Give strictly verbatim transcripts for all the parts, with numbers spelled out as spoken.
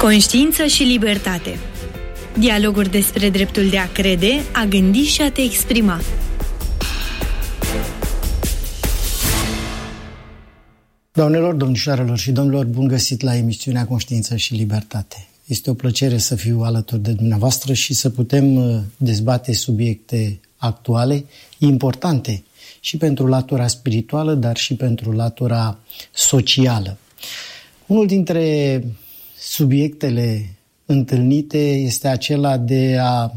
Conștiință și libertate. Dialoguri despre dreptul de a crede, a gândi și a te exprima. Doamnelor, domnișoarelor și domnilor, bun găsit la emisiunea Conștiință și Libertate. Este o plăcere să fiu alături de dumneavoastră și să putem dezbate subiecte actuale, importante și pentru latura spirituală, dar și pentru latura socială. Unul dintre subiectele întâlnite este acela de a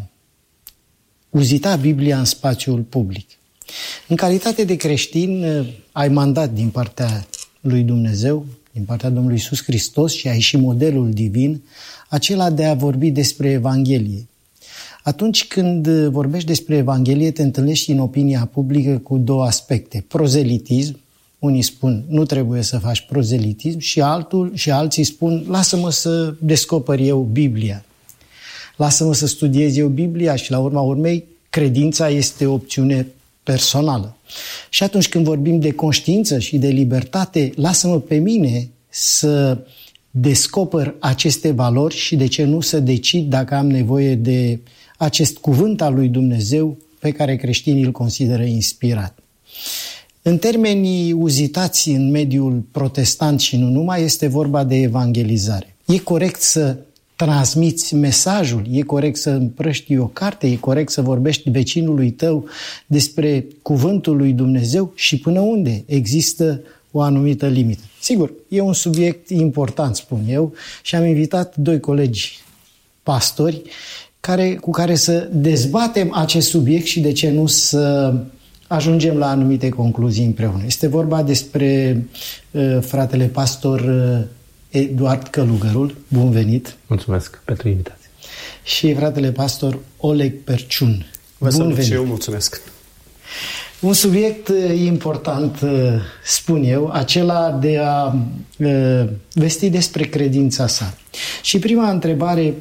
uzita Biblia în spațiul public. În calitate de creștin, ai mandat din partea lui Dumnezeu, din partea Domnului Iisus Hristos și ai și modelul divin, acela de a vorbi despre Evanghelie. Atunci când vorbești despre Evanghelie, te întâlnești în opinia publică cu două aspecte. Prozelitism, unii spun nu trebuie să faci prozelitism și, altul, și alții spun lasă-mă să descoper eu Biblia. Lasă-mă să studiez eu Biblia și la urma urmei credința este o opțiune personală. Și atunci când vorbim de conștiință și de libertate, lasă-mă pe mine să descoper aceste valori și de ce nu să decid dacă am nevoie de acest cuvânt al lui Dumnezeu pe care creștinii îl consideră inspirat. În termenii uzitați în mediul protestant și nu numai, este vorba de evangelizare. E corect să transmiți mesajul, e corect să împrăștii o carte, e corect să vorbești vecinului tău despre cuvântul lui Dumnezeu și până unde există o anumită limită. Sigur, e un subiect important, spun eu, și am invitat doi colegi pastori care, cu care să dezbatem acest subiect și de ce nu să ajungem la anumite concluzii împreună. Este vorba despre uh, fratele pastor uh, Eduard Călugărul. Bun venit! Mulțumesc pentru invitație. Și fratele pastor Oleg Perciun. Vă Bun salut venit! și eu, mulțumesc! Un subiect uh, important, uh, spun eu, acela de a uh, vesti despre credința sa. Și prima întrebare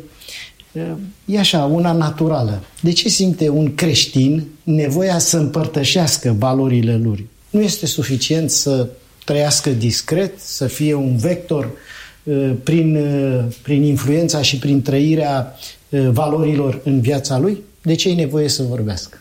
e așa, una naturală. De ce simte un creștin nevoia să împărtășească valorile lui? Nu este suficient să trăiască discret, să fie un vector prin, prin influența și prin trăirea valorilor în viața lui? De ce e nevoie să vorbească?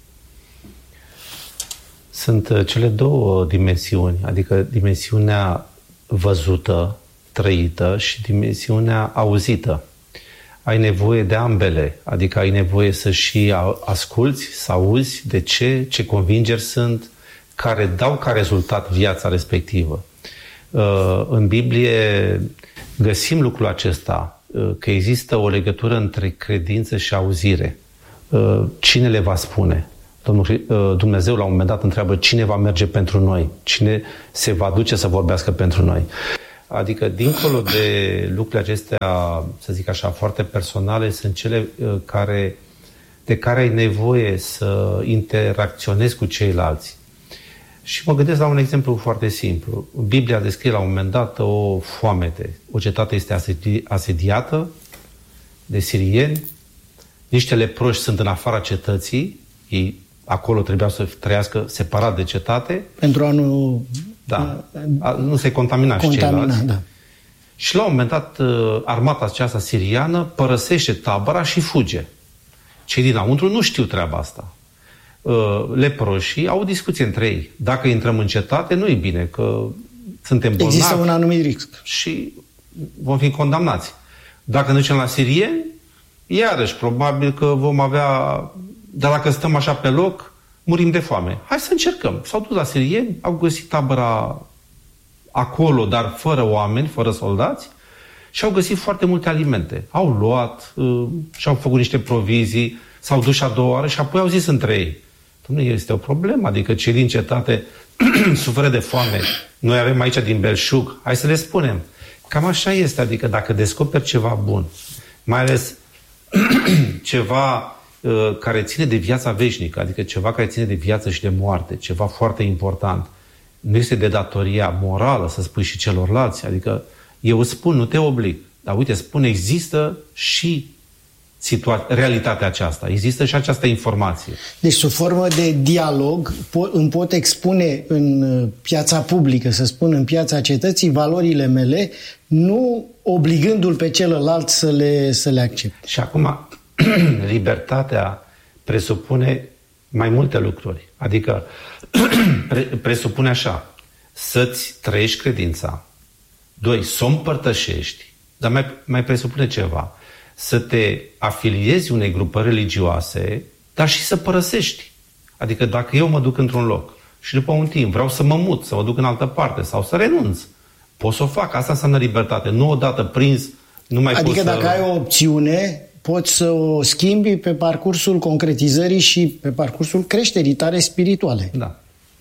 Sunt cele două dimensiuni, adică dimensiunea văzută, trăită și dimensiunea auzită. Ai nevoie de ambele, adică ai nevoie să și asculți, să auzi de ce, ce convingeri sunt, care dau ca rezultat viața respectivă. În Biblie găsim lucrul acesta, că există o legătură între credință și auzire. Cine le va spune? Dumnezeu la un moment dat întreabă cine va merge pentru noi, cine se va duce să vorbească pentru noi. Adică, dincolo de lucrurile acestea, să zic așa, foarte personale, sunt cele care, de care ai nevoie să interacționezi cu ceilalți. Și mă gândesc la un exemplu foarte simplu. Biblia descrie la un moment dat o foamete. O cetate este asediată de sirieni, niște leproși sunt în afara cetății, ei acolo trebuiau să trăiască separat de cetate. Pentru a nu... Da, nu se contamina și ceilalți. Da. Și la un moment dat armata aceasta siriană părăsește tabăra și fuge. Cei dinăuntru nu știu treaba asta. Leproșii au o discuție între ei. Dacă intrăm în cetate, nu e bine, că suntem bolnavi. Există un anumit risc. Și vom fi condamnați. Dacă ne ducem la sirieni, iarăși, probabil că vom avea... Dar dacă stăm așa pe loc, murim de foame. Hai să încercăm. S-au dus la sirieni, au găsit tabăra acolo, dar fără oameni, fără soldați, și au găsit foarte multe alimente. Au luat, uh, și-au făcut niște provizii, s-au dus a doua oară și apoi au zis între ei: Dom'le, este o problemă, adică cei din cetate suferă de foame. Noi avem aici din belșug, hai să le spunem. Cam așa este, adică dacă descoperi ceva bun, mai ales ceva care ține de viața veșnică, adică ceva care ține de viață și de moarte, ceva foarte important. Nu este de datoria morală să spui și celorlalți, adică eu îți spun, nu te oblig, dar uite, spun, există și situa- realitatea aceasta. Există și această informație. Deci, sub formă de dialog, po- îmi pot expune în piața publică, să spun, în piața cetății, valorile mele, nu obligându-l pe celălalt să le, să le accepte. Și acum, libertatea presupune mai multe lucruri. Adică, pre- presupune așa, să-ți trăiești credința. Doi, să o împărtășești. Dar mai, mai presupune ceva. Să te afiliezi unei grupări religioase, dar și să părăsești. Adică dacă eu mă duc într-un loc și după un timp vreau să mă mut, să mă duc în altă parte sau să renunț, pot să o fac. Asta înseamnă libertate. Nu odată prins, nu mai Adică poți dacă să... ai o opțiune, poți să o schimbi pe parcursul concretizării și pe parcursul creșterii tale spirituale. Da.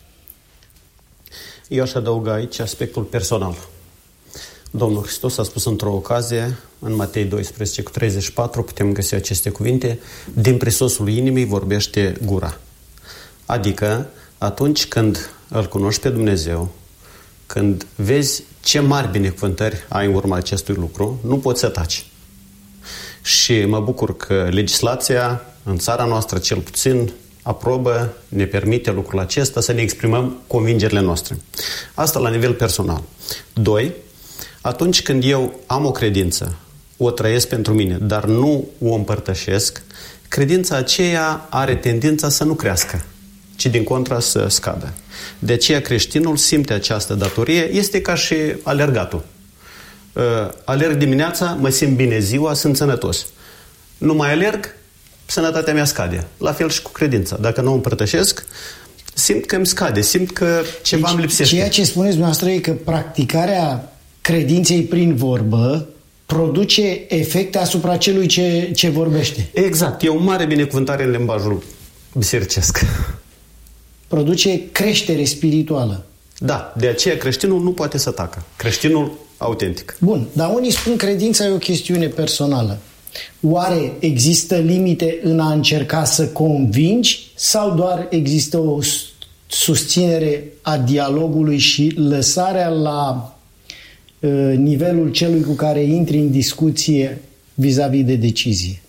Eu aș adăuga aici aspectul personal. Domnul Hristos a spus într-o ocazie, în Matei doisprezece cu treizeci și patru, putem găsi aceste cuvinte, din prisosul inimii vorbește gura. Adică, atunci când îl cunoști pe Dumnezeu, când vezi ce mari binecuvântări ai în urma acestui lucru, nu poți să taci. Și mă bucur că legislația, în țara noastră cel puțin, aprobă, ne permite lucrul acesta să ne exprimăm convingerile noastre. Asta la nivel personal. Doi, atunci când eu am o credință, o trăiesc pentru mine, dar nu o împărtășesc, credința aceea are tendința să nu crească, ci din contra să scadă. De aceea creștinul simte această datorie, este ca și alergatul. Alerg dimineața, mă simt bine ziua, sunt sănătos. Nu mai alerg, sănătatea mea scade. La fel și cu credința. Dacă nu o împărtășesc, simt că îmi scade, simt că ceva deci, îmi lipsește. Ceea ce spuneți dumneavoastră e că practicarea credinței prin vorbă produce efecte asupra celui ce, ce vorbește. Exact. E o mare binecuvântare în limbajul bisericesc. Produce creștere spirituală. Da, de aceea creștinul nu poate să tacă. Creștinul autentic. Bun, dar unii spun credința e o chestiune personală. Oare există limite în a încerca să convingi sau doar există o susținere a dialogului și lăsarea la uh, nivelul celui cu care intri în discuție vis-a-vis de decizie?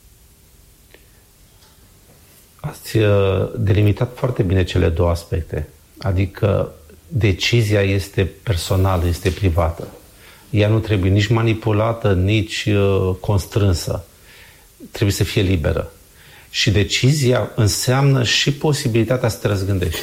Ați delimitat foarte bine cele două aspecte. Adică decizia este personală, este privată. Ea nu trebuie nici manipulată, nici uh, constrânsă. Trebuie să fie liberă. Și decizia înseamnă și posibilitatea să te răzgândești.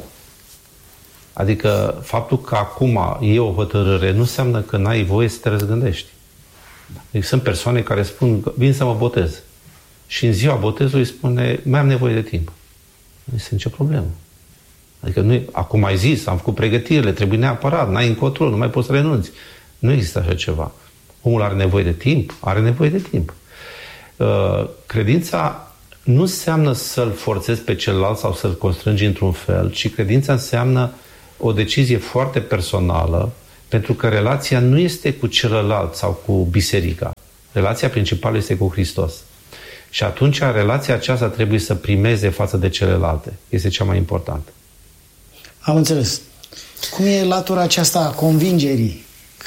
Adică faptul că acum e o hotărâre nu înseamnă că n-ai voie să te răzgândești. Deci sunt persoane care spun, vin să mă botez. Și în ziua botezului spune, mai am nevoie de timp. Nu este nicio problemă. Adică nu, acum ai zis, am făcut pregătirile, trebuie neapărat, n-ai încotro, nu mai poți să renunți. Nu există așa ceva. Omul are nevoie de timp, are nevoie de timp. Uh, credința nu înseamnă să-l forțezi pe celălalt sau să-l constrângi într-un fel, ci credința înseamnă o decizie foarte personală, pentru că relația nu este cu celălalt sau cu biserica. Relația principală este cu Hristos. Și atunci relația aceasta trebuie să primeze față de celelalte. Este cea mai importantă. Am înțeles. Cum e latura aceasta a convingerii?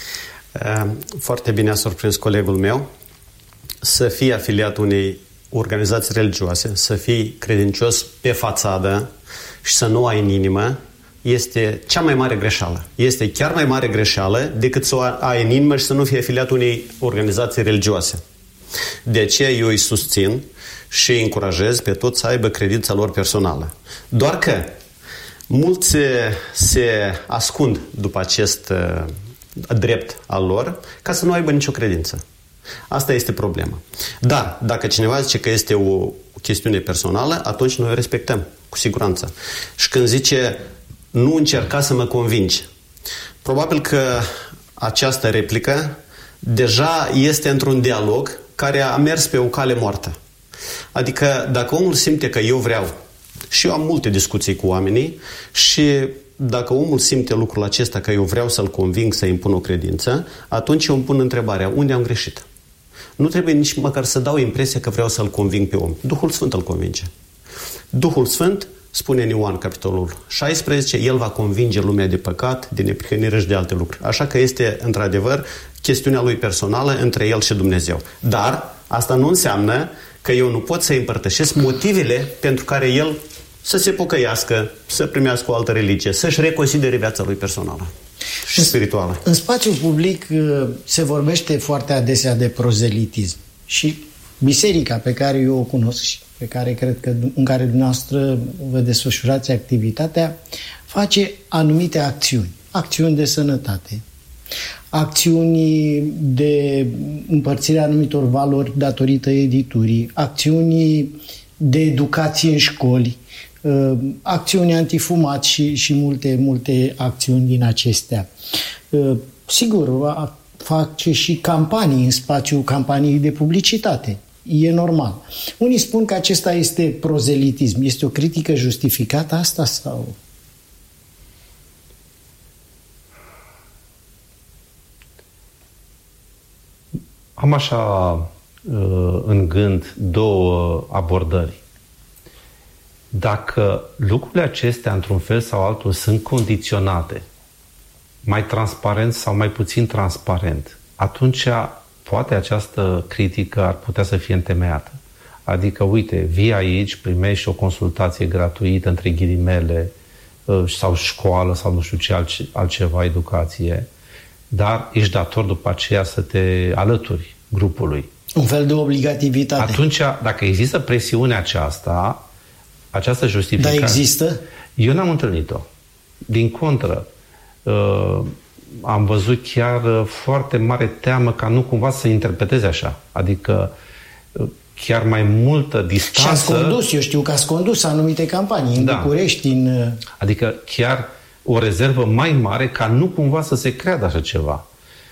Foarte bine a surprins colegul meu. Să fii afiliat unei organizații religioase, să fii credincios pe fațadă și să nu ai în inimă, este cea mai mare greșeală. Este chiar mai mare greșeală decât să o ai în inimă și să nu fii afiliat unei organizații religioase. De aceea eu îi susțin și îi încurajez pe toți să aibă credința lor personală. Doar că mulți se ascund după acest drept al lor ca să nu aibă nicio credință. Asta este problema. Dar dacă cineva zice că este o, o chestiune personală, atunci noi o respectăm, cu siguranță. Și când zice nu încerca să mă convingi, probabil că această replică deja este într-un dialog care a mers pe o cale moartă. Adică dacă omul simte că eu vreau, și eu am multe discuții cu oamenii, și dacă omul simte lucrul acesta că eu vreau să-l conving să impun o credință, atunci eu îmi pun întrebarea, unde am greșit? Nu trebuie nici măcar să dau impresia că vreau să-l conving pe om. Duhul Sfânt îl convinge. Duhul Sfânt, spune în Ioan, capitolul șaisprezece, El va convinge lumea de păcat, de neprihănire și de alte lucruri. Așa că este, într-adevăr, chestiunea lui personală între el și Dumnezeu. Dar Asta nu înseamnă că eu nu pot să împărtășesc motivele pentru care el să se pocăiască, să primească o altă religie, să-și reconsidere viața lui personală și spirituală. În spațiul public se vorbește foarte adesea de prozelitism și biserica pe care eu o cunosc și pe care cred că în care dumneavoastră vă desfășurați activitatea, face anumite acțiuni. Acțiuni de sănătate, acțiuni de împărțirea anumitor valori datorită editurii, acțiuni de educație în școli, acțiuni antifumat și, și multe, multe acțiuni din acestea. Sigur, face și campanii în spațiul campanii de publicitate. E normal. Unii spun că acesta este prozelitism. Este o critică justificată asta sau... Am așa în gând două abordări. Dacă lucrurile acestea, într-un fel sau altul, sunt condiționate, mai transparent sau mai puțin transparent, atunci poate această critică ar putea să fie întemeiată. Adică, uite, vii aici, primești o consultație gratuită, între ghilimele, sau școală, sau nu știu ce altceva, educație, dar ești dator după aceea să te alături grupului. Un fel de obligativitate. Atunci, dacă există presiunea aceasta, această justificare... Dar există? Eu n-am întâlnit-o. Din contră, uh, am văzut chiar foarte mare teamă ca nu cumva să interpreteze așa. Adică uh, chiar mai multă distanță... Și ați condus, eu știu că ați condus anumite campanii în da. București, în... Adică chiar o rezervă mai mare ca nu cumva să se creadă așa ceva.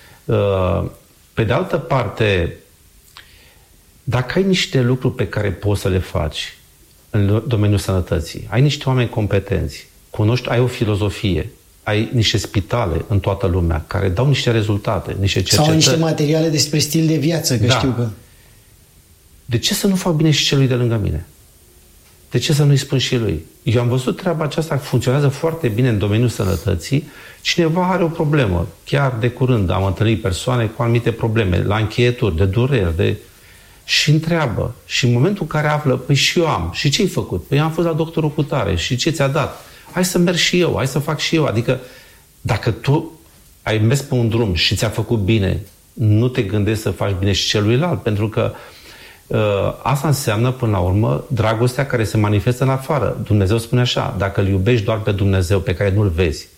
Uh, pe de altă parte, dacă ai niște lucruri pe care poți să le faci în domeniul sănătății, ai niște oameni competenți, cunoști, ai o filozofie, ai niște spitale în toată lumea care dau niște rezultate, niște cercetări. Sau niște materiale despre stil de viață, că da. știu că... De ce să nu fac bine și celui de lângă mine? De ce să nu-i spun și lui? Eu am văzut treaba aceasta, funcționează foarte bine în domeniul sănătății. Cineva are o problemă. Chiar de curând am întâlnit persoane cu anumite probleme, la încheieturi, de dureri, de... și întreabă. Și în momentul în care află, păi și eu am. Și ce-ai făcut? Păi am fost la doctorul cu tare. Și ce ți-a dat? Hai să merg și eu, hai să fac și eu. Adică, dacă tu ai mers pe un drum și ți-a făcut bine, nu te gândești să faci bine și celuilalt, pentru că uh, asta înseamnă, până la urmă, dragostea care se manifestă în afară. Dumnezeu spune așa, dacă îl iubești doar pe Dumnezeu, pe care nu-l vezi,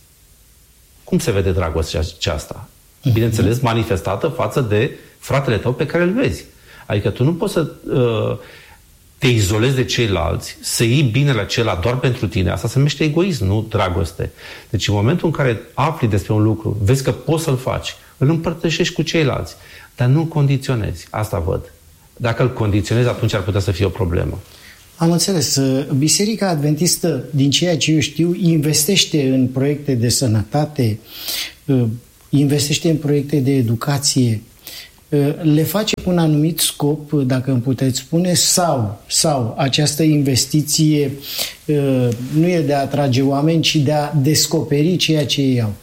cum se vede dragostea aceasta? Bineînțeles, manifestată față de fratele tău pe care îl vezi. Adică tu nu poți să uh, te izolezi de ceilalți, să iei bine la celălalt doar pentru tine. Asta se numește egoism, nu dragoste. Deci în momentul în care afli despre un lucru, vezi că poți să-l faci, îl împărtășești cu ceilalți, dar nu-l condiționezi. Asta văd. Dacă îl condiționezi, atunci ar putea să fie o problemă. Am înțeles. Biserica Adventistă, din ceea ce eu știu, investește în proiecte de sănătate, investește în proiecte de educație. Le face cu un anumit scop, dacă îmi puteți spune, sau, sau această investiție nu e de a atrage oameni, ci de a descoperi ceea ce ei au?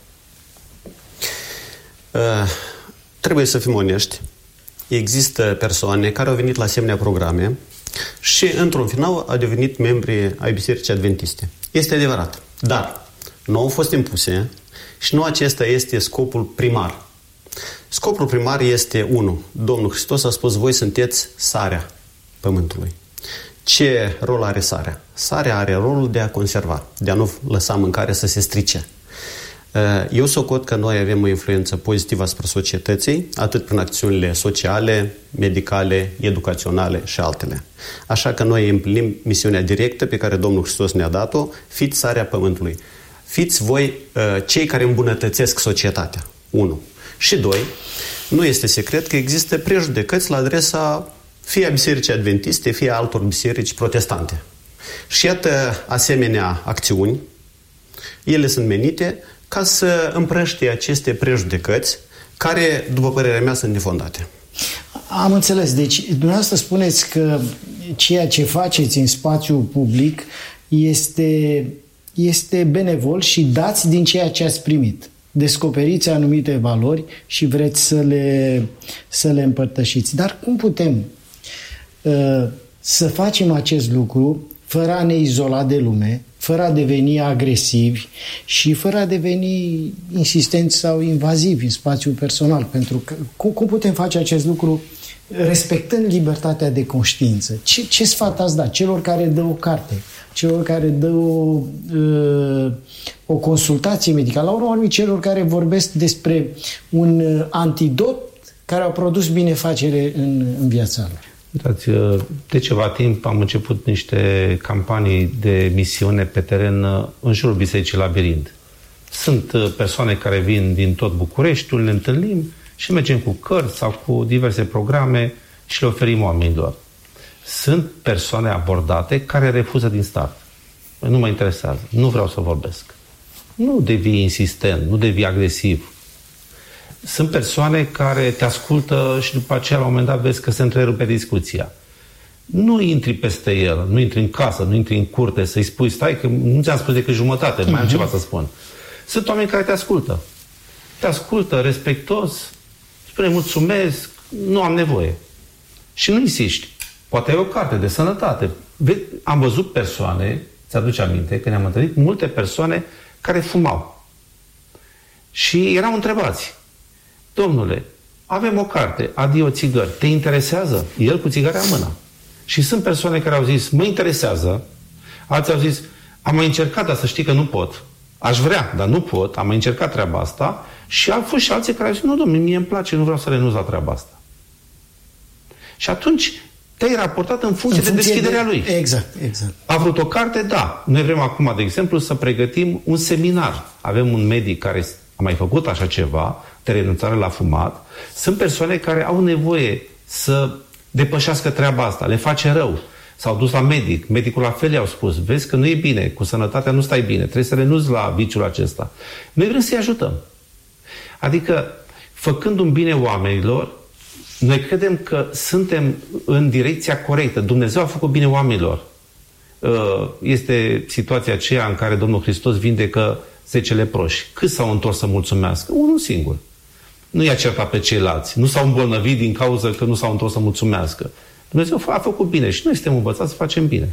Uh, trebuie să fim onești. Există persoane care au venit la asemenea programe și, într-un final, au devenit membri ai Bisericii Adventiste. Este adevărat. Dar nu au fost impuse și nu acesta este scopul primar. Scopul primar este unu. Domnul Hristos a spus, voi sunteți sarea pământului. Ce rol are sarea? Sarea are rolul de a conserva, de a nu lăsa mâncare să se strice. Eu socot că noi avem o influență pozitivă asupra societății, atât prin acțiunile sociale, medicale, educaționale și altele. Așa că noi împlinim misiunea directă pe care Domnul Hristos ne-a dat-o, fiți sarea pământului. Fiți voi cei care îmbunătățesc societatea. unu. Și doi, nu este secret că există prejudecăți la adresa fie a Bisericii Adventiste, fie a altor biserici protestante. Și iată asemenea acțiuni, ele sunt menite ca să împrăștie aceste prejudecăți care, după părerea mea, sunt nefondate. Am înțeles. Deci, dumneavoastră spuneți că ceea ce faceți în spațiul public este, este benevol și dați din ceea ce ați primit. Descoperiți anumite valori și vreți să le, să le împărtășiți. Dar cum putem să facem acest lucru fără a ne izola de lume, fără a deveni agresivi și fără a deveni insistenți sau invazivi în spațiul personal. Pentru că cum, cum putem face acest lucru respectând libertatea de conștiință? Ce, ce sfat ați dat celor care dă o carte, celor care dă o, o consultație medicală, la urmă celor care vorbesc despre un antidot care a produs binefacere în, în viața lor? Uitați, de ceva timp am început niște campanii de misiune pe teren în jurul Bisericii Labirint. Sunt persoane care vin din tot Bucureștiul, ne întâlnim și mergem cu cărți sau cu diverse programe și le oferim oamenilor. Sunt persoane abordate care refuză din start. Nu mă interesează, nu vreau să vorbesc. Nu devii insistent, nu devii agresiv. Sunt persoane care te ascultă și după aceea, la un moment dat, vezi că se întrerupe discuția. Nu intri peste el, nu intri în casă, nu intri în curte să-i spui, stai că nu ți-am spus decât jumătate, mai am ceva să spun. Sunt oameni care te ascultă. Te ascultă respectos, spune mulțumesc, nu am nevoie. Și nu insiști. Poate ai o carte de sănătate. Am văzut persoane, ți-aduce aminte, că ne-am întâlnit, multe persoane care fumau. Și erau întrebați. Domnule, avem o carte, adio țigări, te interesează? El cu țigarea în mână. Și sunt persoane care au zis, mă interesează, alții au zis, am mai încercat, dar să știi că nu pot. Aș vrea, dar nu pot, am mai încercat treaba asta. Și au fost și alții care au zis, nu, domnule, mie îmi place, nu vreau să renunț la treaba asta. Și atunci te-ai raportat în funcție, în funcție de deschiderea de... lui. Exact, exact. A vrut o carte? Da. Noi vrem acum, de exemplu, să pregătim un seminar. Avem un medic care a mai făcut așa ceva, de renunțare la fumat. Sunt persoane care au nevoie să depășească treaba asta, le face rău. S-au dus la medic, medicul la fel i-au spus, vezi că nu e bine, cu sănătatea nu stai bine, trebuie să renunți la viciul acesta. Noi vrem să-i ajutăm. Adică, făcând un bine oamenilor, noi credem că suntem în direcția corectă. Dumnezeu a făcut bine oamenilor. Este situația aceea în care Domnul Hristos vindecă zece leproși. Cât s-au întors să mulțumească? Unul singur. Nu i-a certat pe ceilalți. Nu s-au îmbolnăvit din cauza că nu s-au întors să mulțumească. Dumnezeu a făcut bine și noi suntem învățați să facem bine.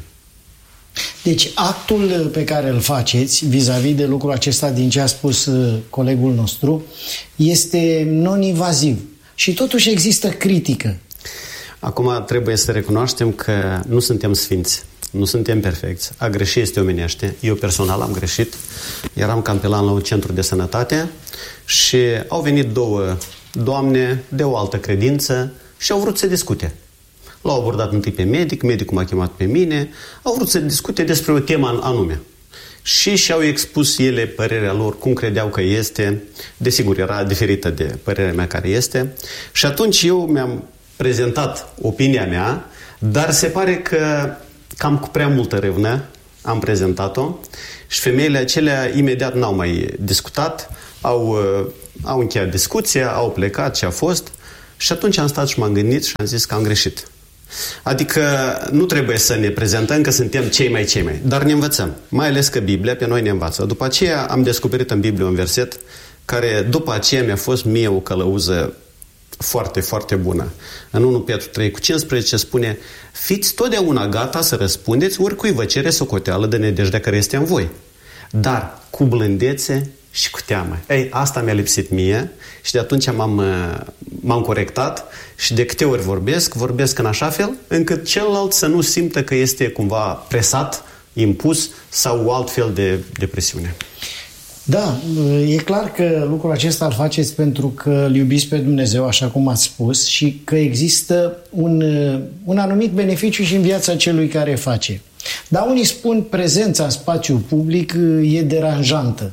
Deci actul pe care îl faceți vis-a-vis de lucrul acesta, din ce a spus colegul nostru, este non-invaziv. Și totuși există critică. Acum trebuie să recunoaștem că nu suntem sfinți. Nu suntem perfecți. A greși este omenește. Eu personal am greșit. Eram campelan la un centru de sănătate și au venit două doamne de o altă credință și au vrut să discute. L-au abordat întâi pe medic, medicul m-a chemat pe mine, au vrut să discute despre o temă anume. Și și-au expus ele părerea lor, cum credeau că este. Desigur, era diferită de părerea mea care este. Și atunci eu mi-am prezentat opinia mea, dar se pare că cam cu prea multă râvnă am prezentat-o și femeile acelea imediat n-au mai discutat, au, au încheiat discuția, au plecat ce a fost și atunci am stat și m-am gândit și am zis că am greșit. Adică nu trebuie să ne prezentăm că suntem cei mai cei mai, dar ne învățăm, mai ales că Biblia pe noi ne învață. După aceea am descoperit în Biblie un verset care după aceea mi-a fost mie o călăuză foarte, foarte bună. În unu Petru trei cu cincisprezece spune: fiți totdeauna gata să răspundeți oricui vă cere socoteală de nădejdea care este în voi, dar cu blândețe și cu teamă. Ei, asta mi-a lipsit mie și de atunci m-am, m-am corectat și de câte ori vorbesc, vorbesc în așa fel încât celălalt să nu simtă că este cumva presat, impus sau alt fel de, de presiune. Da, e clar că lucrul acesta îl faceți pentru că îl iubiți pe Dumnezeu, așa cum ați spus, și că există un, un anumit beneficiu și în viața celui care face. Dar unii spun prezența în spațiul public e deranjantă.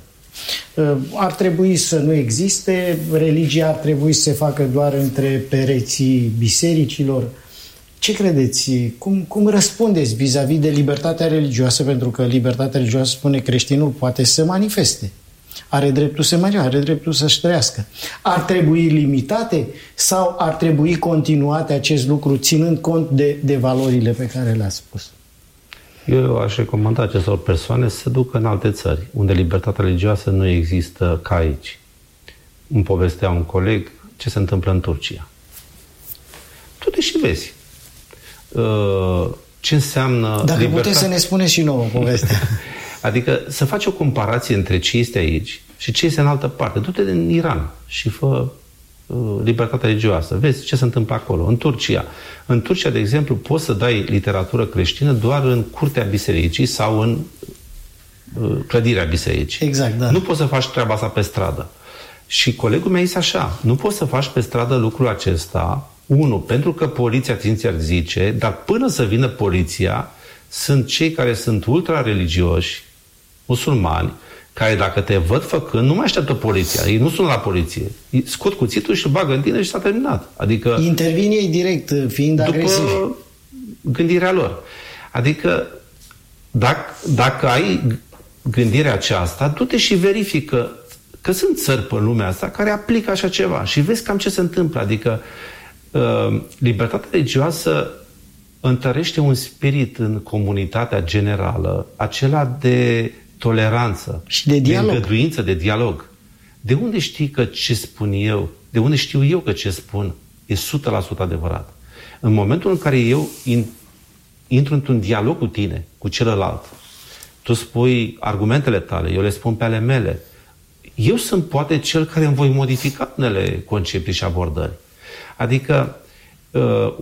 Ar trebui să nu existe, religia ar trebui să se facă doar între pereții bisericilor. Ce credeți? Cum, cum răspundeți vis-a-vis de libertatea religioasă? Pentru că libertatea religioasă spune creștinul poate să se manifeste. Are dreptul să manifeste, are dreptul să-și trăiască. Ar trebui limitate sau ar trebui continuate acest lucru ținând cont de, de valorile pe care le-ați spus? Eu aș recomanda acestor persoane să se ducă în alte țări, unde libertatea religioasă nu există ca aici. Îmi povestea un coleg ce se întâmplă în Turcia. Tu te și vezi. ce înseamnă Dacă libertate. puteți să ne spuneți și nouă povestea. Adică să faci o comparație între ce este aici și ce este în altă parte. Du-te în Iran și fă uh, libertatea religioasă. Vezi ce se întâmplă acolo. În Turcia. În Turcia, de exemplu, poți să dai literatură creștină doar în curtea bisericii sau în uh, clădirea bisericii. Exact, da. Nu poți să faci treaba asta pe stradă. Și colegul meu zis așa, nu poți să faci pe stradă lucrul acesta, unu, pentru că poliția ți-ar zice, dar până să vină poliția, sunt cei care sunt ultra-religioși, musulmani, care dacă te văd făcând, nu mai așteaptă poliția. Ei nu sună la poliție. Scot cuțitul și îl bagă în tine și s-a terminat. Adică intervine ei direct, fiind agresivi. După gândirea lor. Adică dacă, dacă ai gândirea aceasta, du-te și verifică că sunt țări pe lumea asta care aplică așa ceva și vezi cam ce se întâmplă. Adică uh, libertatea religioasă întărește un spirit în comunitatea generală, acela de toleranță, și de dialog. De îngăduință, de dialog. De unde știi că ce spun eu, de unde știu eu că ce spun e o sută la sută adevărat? În momentul în care eu in, intru într-un dialog cu tine, cu celălalt, tu spui argumentele tale, eu le spun pe ale mele, eu sunt poate cel care îmi voi modifica unele concepte și abordări. Adică uh,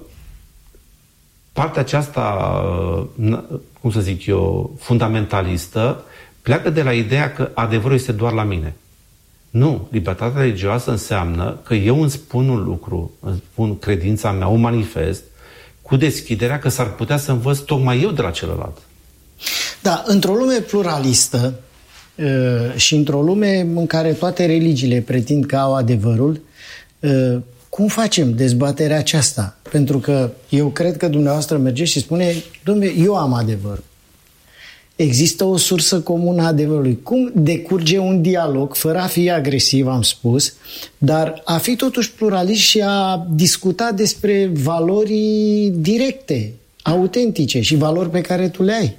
partea aceasta, uh, cum să zic eu, fundamentalistă, pleacă de la ideea că adevărul este doar la mine. Nu, libertatea religioasă înseamnă că eu îmi spun un lucru, îmi spun credința mea, o manifest, cu deschiderea că s-ar putea să învăț tocmai eu de la celălalt. Da, într-o lume pluralistă și într-o lume în care toate religiile pretind că au adevărul, cum facem dezbaterea aceasta? Pentru că eu cred că dumneavoastră mergeți și spune, dom'le, eu am adevărul. Există o sursă comună a adevărului. Cum decurge un dialog, fără a fi agresiv, am spus, dar a fi totuși pluralist și a discuta despre valori directe, autentice și valori pe care tu le ai?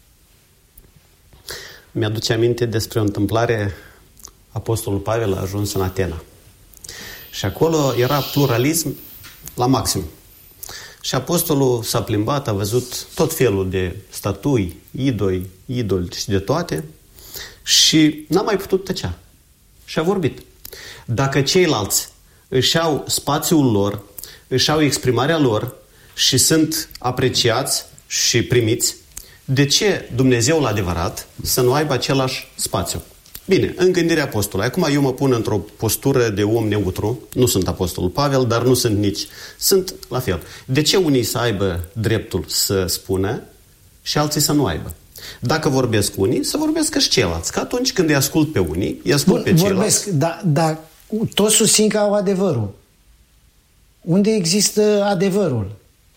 Mi-aduce aminte despre o întâmplare. Apostolul Pavel a ajuns în Atena. Și acolo era pluralism la maxim. Și apostolul s-a plimbat, a văzut tot felul de statui, idoli, idoli și de toate și n-a mai putut tăcea. Și a vorbit. Dacă ceilalți își au spațiul lor, își au exprimarea lor și sunt apreciați și primiți, de ce Dumnezeul adevărat să nu aibă același spațiu? Bine, în gândirea apostolului. Acum eu mă pun într-o postură de om neutru. Nu sunt apostolul Pavel, dar nu sunt nici. Sunt la fel. De ce unii să aibă dreptul să spună și alții să nu aibă? Dacă vorbesc unii, să vorbesc și ceilalți. Că atunci când îi ascult pe unii, îi ascult pe ceilalți. Vorbesc, dar da, toți susțin că au adevărul. Unde există adevărul?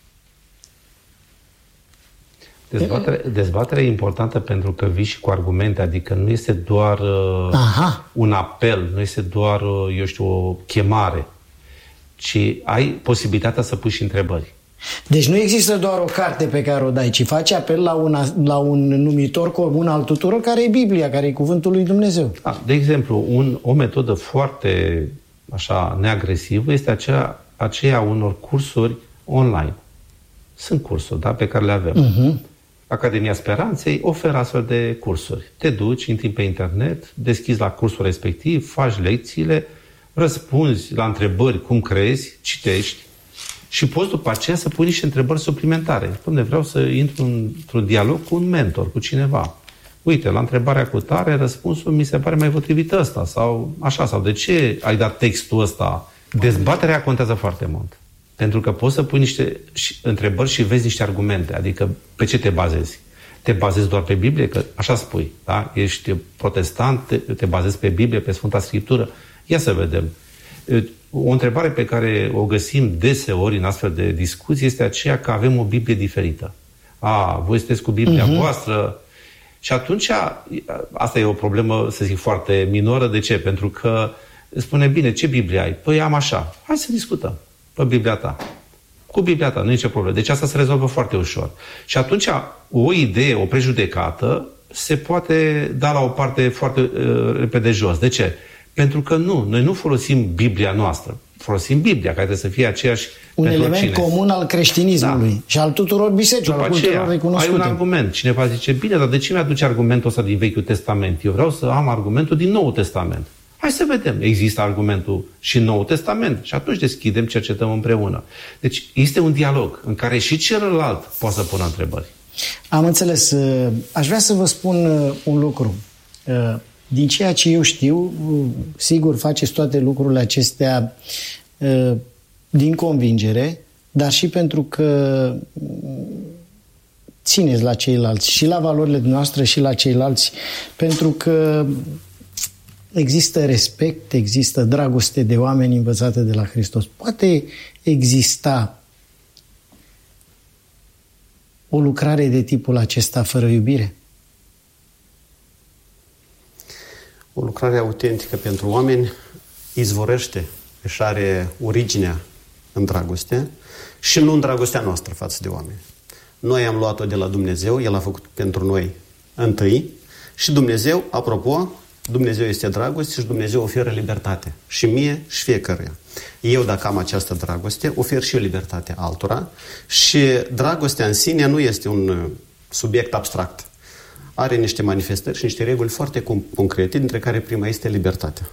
Dezbatere, dezbaterea e importantă pentru că vii și cu argumente, adică nu este doar uh, un apel, nu este doar, uh, eu știu, o chemare, ci ai posibilitatea să pui și întrebări. Deci nu există doar o carte pe care o dai, ci faci apel la, una, la un numitor comun al tuturor, care e Biblia, care e Cuvântul lui Dumnezeu. Da, de exemplu, un, o metodă foarte așa neagresivă este aceea, aceea unor cursuri online. Sunt cursuri, da, pe care le avem. Uh-huh. Academia Speranței oferă astfel de cursuri. Te duci, intri pe internet, deschizi la cursul respectiv, faci lecțiile, răspunzi la întrebări cum crezi, citești și poți după aceea să pui niște întrebări suplimentare. Dom'le, vreau să intru într-un dialog cu un mentor, cu cineva. Uite, la întrebarea cu tare, răspunsul mi se pare mai potrivit ăsta sau așa, sau de ce ai dat textul ăsta? Dezbaterea contează foarte mult. Pentru că poți să pui niște întrebări și vezi niște argumente. Adică pe ce te bazezi? Te bazezi doar pe Biblie? Că așa spui, da? Ești protestant, te, te bazezi pe Biblie, pe Sfânta Scriptură? Ia să vedem. O întrebare pe care o găsim deseori în astfel de discuții este aceea că avem o Biblie diferită. A, voi sunteți cu Biblia uh-huh. voastră. Și atunci, asta e o problemă, să zic, foarte minoră. De ce? Pentru că spune, bine, ce Biblie ai? Păi am așa. Hai să discutăm. Pe Biblia ta. Cu Biblia ta, nu e nicio problemă. Deci asta se rezolvă foarte ușor. Și atunci o idee, o prejudecată se poate da la o parte foarte uh, repede jos. De ce? Pentru că nu, noi nu folosim Biblia noastră. folosim Biblia, care trebuie să fie aceeași un pentru element oricine. comun al creștinismului, da, și al tuturor bisericilor, al culturilor recunoscute. Ai un argument. Cineva zice, bine, dar de ce mi-aduce argumentul ăsta din Vechiul Testament? Eu vreau să am argumentul din Noul Testament. Hai să vedem. Există argumentul și în Noul Testament. Și atunci deschidem, cercetăm împreună. Deci este un dialog în care și celălalt poate să pună întrebări. Am înțeles. Aș vrea să vă spun un lucru. Din ceea ce eu știu, sigur, faceți toate lucrurile acestea din convingere, dar și pentru că țineți la ceilalți și la valorile noastre și la ceilalți, pentru că există respect, există dragoste de oameni învățate de la Hristos. Poate exista o lucrare de tipul acesta fără iubire? O lucrare autentică pentru oameni izvorăște, își are originea în dragoste și nu în dragostea noastră față de oameni. Noi am luat-o de la Dumnezeu, El a făcut pentru noi întâi și Dumnezeu, apropo, Dumnezeu este dragoste și Dumnezeu oferă libertate. Și mie și fiecăruia. Eu, dacă am această dragoste, ofer și eu libertate altora și dragostea în sine nu este un subiect abstract. Are niște manifestări și niște reguli foarte concrete, dintre care prima este libertatea.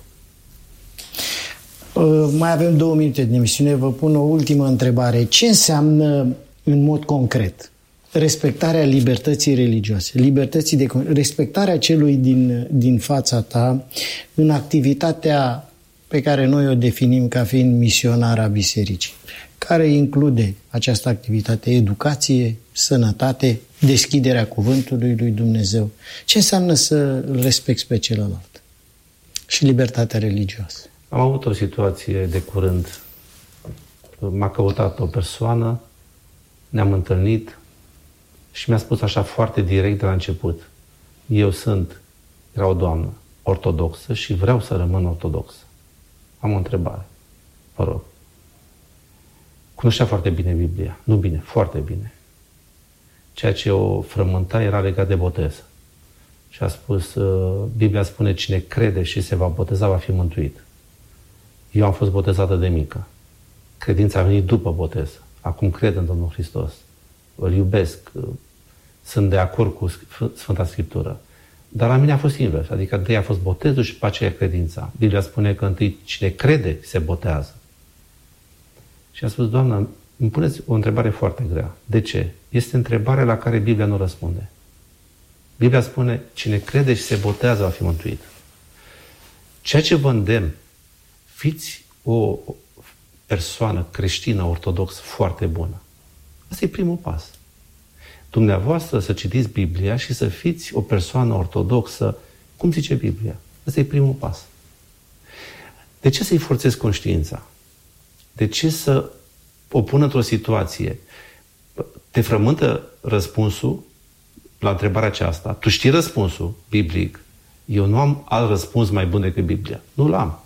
Mai avem două minute de emisiune. Vă pun o ultimă întrebare. Ce înseamnă în mod concret respectarea libertății religioase, libertății de, respectarea celui din, din fața ta în activitatea pe care noi o definim ca fiind misionarea bisericii, care include această activitate, educație, sănătate, deschiderea cuvântului lui Dumnezeu? Ce înseamnă să îl respecti pe celălalt? Și libertatea religioasă. Am avut o situație de curând. M-a căutat o persoană, ne-am întâlnit și mi-a spus așa foarte direct de la început: eu sunt, era o doamnă, ortodoxă și vreau să rămân ortodoxă. Am o întrebare, vă rog. Cunoștea foarte bine Biblia. Nu bine, foarte bine. Ceea ce o frământa era legat de botez. Și a spus, Biblia spune, cine crede și se va boteza va fi mântuit. Eu am fost botezată de mică. Credința a venit după botez. Acum cred în Domnul Hristos. Îl iubesc. Sunt de acord cu Sfânta Scriptură. Dar la mine a fost invers. Adică întâi a fost botezul și după aceea credința. Biblia spune că întâi cine crede se botează. Și a spus, Doamnă, îmi puneți o întrebare foarte grea. De ce? Este întrebarea la care Biblia nu răspunde. Biblia spune, cine crede și se botează va fi mântuit. Ceea ce vă îndemn, fiți o persoană creștină, ortodoxă, foarte bună. Asta e primul pas. Dumneavoastră să citiți Biblia și să fiți o persoană ortodoxă, cum zice Biblia. Asta e primul pas. De ce să-i forțezi conștiința? De ce să o pun într-o situație? Te frământă răspunsul la întrebarea aceasta. Tu știi răspunsul biblic. Eu nu am alt răspuns mai bun decât Biblia. Nu l-am.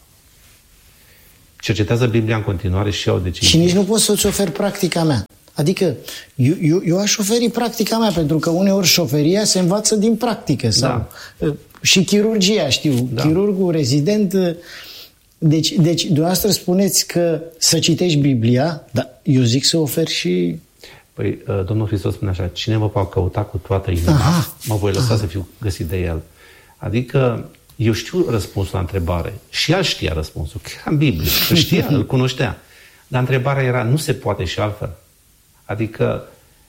Cercetează Biblia în continuare și iau decizie. Și nici nu pot să-ți ofer practica mea. Adică eu, eu, eu aș oferi practica mea, pentru că uneori șoferia se învață din practică. Sau, da. Și chirurgia, știu. Da. Chirurgul rezident. Deci, deci, dumneavoastră spuneți că să citești Biblia, dar eu zic să oferi și... Păi, Domnul Hristos spune așa, cine mă va căuta cu toată inima, aha, mă voi lăsa aha. să fiu găsit de El. Adică eu știu răspunsul la întrebare. Și el știa răspunsul, că era în Biblie. Îl știa, îl cunoștea. Dar întrebarea era, nu se poate și altfel. Adică,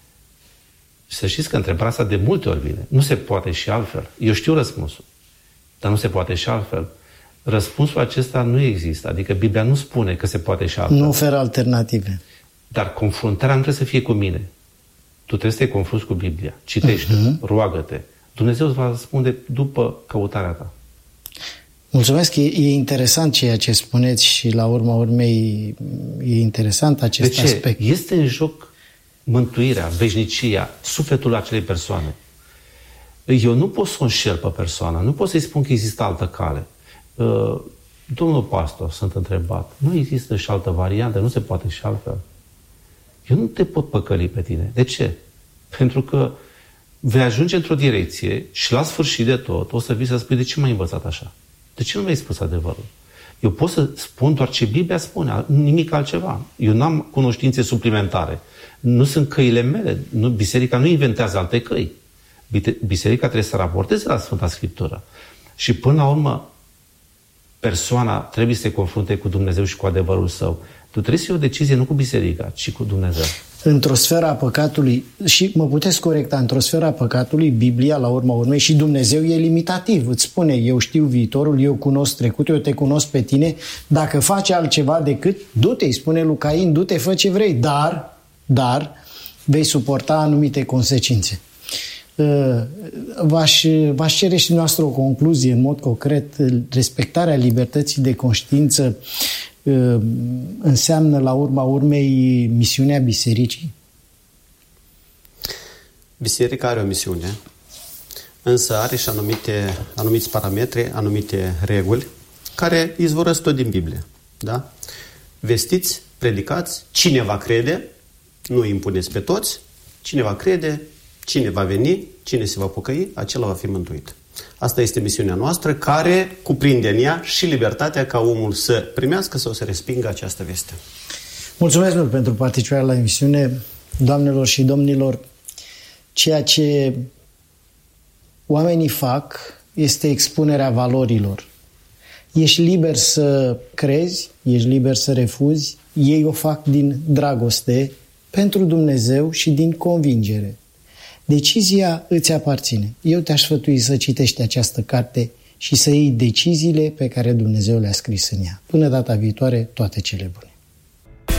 să știți că întrebarea asta de multe ori vine. Nu se poate și altfel. Eu știu răspunsul, dar nu se poate și altfel. Răspunsul acesta nu există. Adică Biblia nu spune că se poate și altfel. Nu oferă alternative. Dar confruntarea nu trebuie să fie cu mine. Tu trebuie să te confrunți cu Biblia. Citește, uh-huh. roagă-te. Dumnezeu îți va răspunde după căutarea ta. Mulțumesc, e, e interesant ceea ce spuneți și la urma urmei e interesant acest de ce? aspect. Este în joc mântuirea, veșnicia, sufletul acelei persoane. Eu nu pot să o înșel pe persoană, nu pot să-i spun că există altă cale. Uh, domnul pastor, sunt întrebat, nu există și altă variantă, nu se poate și altfel. Eu nu te pot păcăli pe tine. De ce? Pentru că vei ajunge într-o direcție și la sfârșit de tot o să vii să spui, de ce m-ai învățat așa? De ce nu mi-ai spus adevărul? Eu pot să spun doar ce Biblia spune, nimic altceva. Eu n-am cunoștințe suplimentare. Nu sunt căile mele. Nu, biserica nu inventează alte căi. Biserica trebuie să raporteze la Sfânta Scriptură. Și până la urmă, persoana trebuie să se confrunte cu Dumnezeu și cu adevărul său. Tu trebuie să iei o decizie nu cu biserica, ci cu Dumnezeu. Într-o sferă a păcatului, și mă puteți corecta, într-o sferă a păcatului, Biblia, la urma urmei, și Dumnezeu e limitativ. Îți spune, eu știu viitorul, eu cunosc trecutul, eu te cunosc pe tine. Dacă faci altceva decât, du-te, îi spune lui Cain, du-te, fă ce vrei, dar, dar, vei suporta anumite consecințe. V-aș, v-aș cere și noastră o concluzie în mod concret. Respectarea libertății de conștiință înseamnă la urma urmei misiunea bisericii? Biserica are o misiune, însă are și anumite, anumiți parametri, anumite reguli care izvorăsc tot din Biblie. Da? Vestiți, predicați, cine va crede, nu impuneți pe toți, cine va crede, cine va veni, cine se va pocăi, acela va fi mântuit. Asta este misiunea noastră, care cuprinde în ea și libertatea ca omul să primească sau să respingă această veste. Mulțumesc mult pentru participarea la emisiune. Doamnelor și domnilor, ceea ce oamenii fac este expunerea valorilor. Ești liber să crezi, ești liber să refuzi, ei o fac din dragoste pentru Dumnezeu și din convingere. Decizia îți aparține. Eu te-aș sfătui să citești această carte și să iei deciziile pe care Dumnezeu le-a scris în ea. Până data viitoare, toate cele bune.